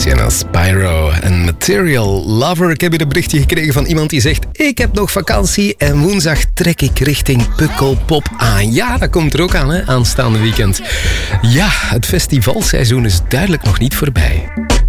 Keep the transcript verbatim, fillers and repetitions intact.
Sienna Spyro en Material Lover. Ik heb hier een berichtje gekregen van iemand die zegt: ik heb nog vakantie en woensdag trek ik richting Pukkelpop aan. Ja, dat komt er ook aan, hè, aanstaande weekend. Ja, het festivalseizoen is duidelijk nog niet voorbij.